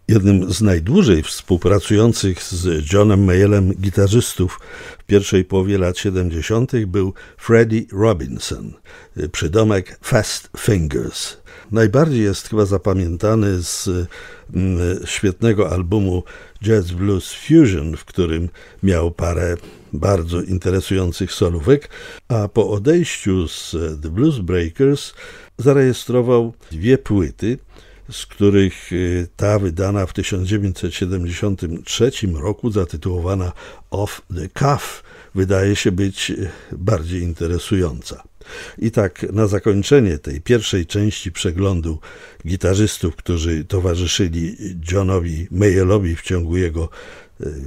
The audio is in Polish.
Jednym z najdłużej współpracujących z Johnem Mayallem gitarzystów w pierwszej połowie lat 70. był Freddie Robinson, przydomek Fast Fingers. Najbardziej jest chyba zapamiętany z świetnego albumu Jazz Blues Fusion, w którym miał parę bardzo interesujących solówek, a po odejściu z The Blues Breakers zarejestrował 2 płyty, z których ta wydana w 1973 roku, zatytułowana Off the Cuff, wydaje się być bardziej interesująca. I tak na zakończenie tej pierwszej części przeglądu gitarzystów, którzy towarzyszyli Johnowi Mayallowi w ciągu jego